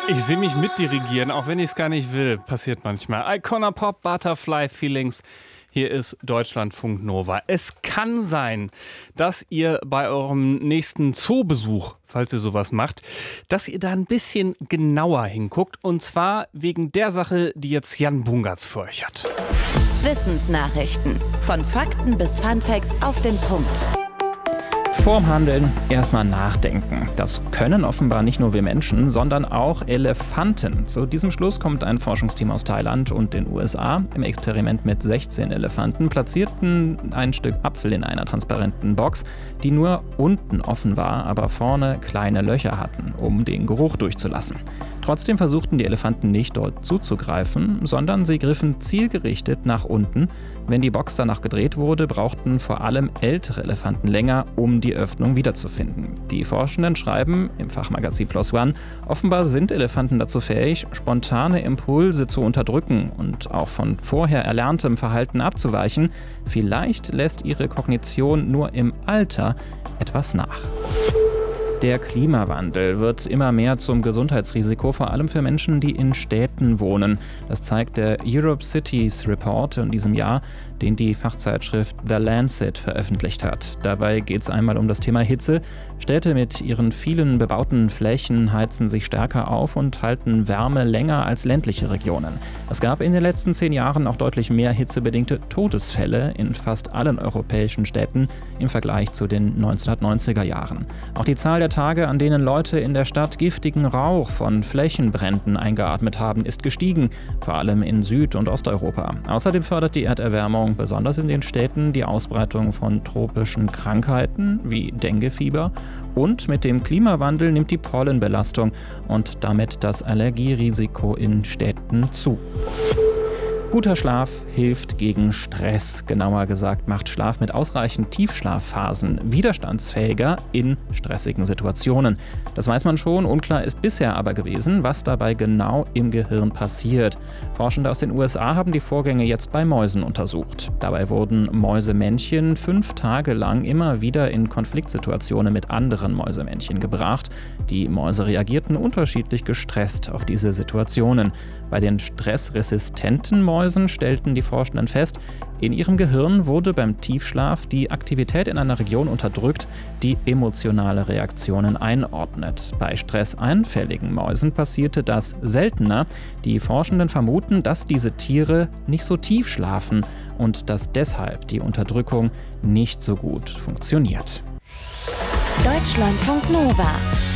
Ich sehe mich mitdirigieren, auch wenn ich es gar nicht will. Passiert manchmal. Icona Pop, Butterfly Feelings. Hier ist Deutschlandfunk Nova. Es kann sein, dass ihr bei eurem nächsten Zoobesuch, falls ihr sowas macht, dass ihr da ein bisschen genauer hinguckt. Und zwar wegen der Sache, die jetzt Jan Bungartz für euch hat. Wissensnachrichten. Von Fakten bis Funfacts auf den Punkt. Vorm Handeln erstmal nachdenken. Das können offenbar nicht nur wir Menschen, sondern auch Elefanten. Zu diesem Schluss kommt ein Forschungsteam aus Thailand und den USA. Im Experiment mit 16 Elefanten platzierten ein Stück Apfel in einer transparenten Box, die nur unten offen war, aber vorne kleine Löcher hatten, um den Geruch durchzulassen. Trotzdem versuchten die Elefanten nicht dort zuzugreifen, sondern sie griffen zielgerichtet nach unten. Wenn die Box danach gedreht wurde, brauchten vor allem ältere Elefanten länger, um die Öffnung wiederzufinden. Die Forschenden schreiben im Fachmagazin PLOS ONE, offenbar sind Elefanten dazu fähig, spontane Impulse zu unterdrücken und auch von vorher erlerntem Verhalten abzuweichen. Vielleicht lässt ihre Kognition nur im Alter etwas nach. Der Klimawandel wird immer mehr zum Gesundheitsrisiko, vor allem für Menschen, die in Städten wohnen. Das zeigt der Europe Cities Report in diesem Jahr, den die Fachzeitschrift The Lancet veröffentlicht hat. Dabei geht es einmal um das Thema Hitze. Städte mit ihren vielen bebauten Flächen heizen sich stärker auf und halten Wärme länger als ländliche Regionen. Es gab in den letzten 10 Jahren auch deutlich mehr hitzebedingte Todesfälle in fast allen europäischen Städten im Vergleich zu den 1990er Jahren. Auch die Zahl der Tage, an denen Leute in der Stadt giftigen Rauch von Flächenbränden eingeatmet haben, ist gestiegen, vor allem in Süd- und Osteuropa. Außerdem fördert die Erderwärmung besonders in den Städten die Ausbreitung von tropischen Krankheiten wie Denguefieber, und mit dem Klimawandel nimmt die Pollenbelastung und damit das Allergierisiko in Städten zu. Guter Schlaf hilft gegen Stress. Genauer gesagt macht Schlaf mit ausreichend Tiefschlafphasen widerstandsfähiger in stressigen Situationen. Das weiß man schon, unklar ist bisher aber gewesen, was dabei genau im Gehirn passiert. Forschende aus den USA haben die Vorgänge jetzt bei Mäusen untersucht. Dabei wurden Mäusemännchen 5 Tage lang immer wieder in Konfliktsituationen mit anderen Mäusemännchen gebracht. Die Mäuse reagierten unterschiedlich gestresst auf diese Situationen. Bei den stressresistenten Mäusen stellten die Forschenden fest, in ihrem Gehirn wurde beim Tiefschlaf die Aktivität in einer Region unterdrückt, die emotionale Reaktionen einordnet. Bei stresseinfälligen Mäusen passierte das seltener. Die Forschenden vermuten, dass diese Tiere nicht so tief schlafen und dass deshalb die Unterdrückung nicht so gut funktioniert. Deutschlandfunk Nova.